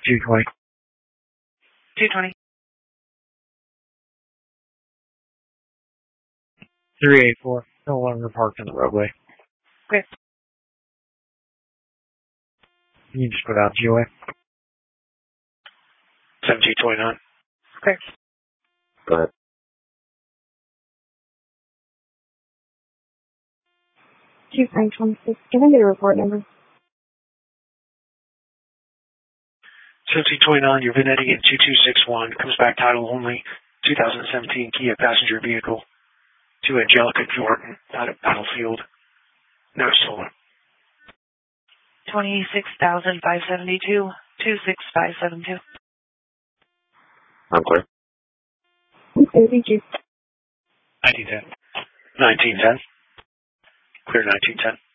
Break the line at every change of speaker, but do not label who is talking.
220.
220.
384. No longer parked in the roadway.
Okay.
You can just put out GOA.
1729.
Okay.
Go ahead.
Chief 926. Can I get a report number?
1729, you're vigneting at 2261. Comes back title only. 2017 Kia passenger vehicle. To Angelica Jordan out of Battlefield. No stolen.
26,572. 26572.
I'm clear.
Okay, thank you.
1910. 1910. Clear 1910.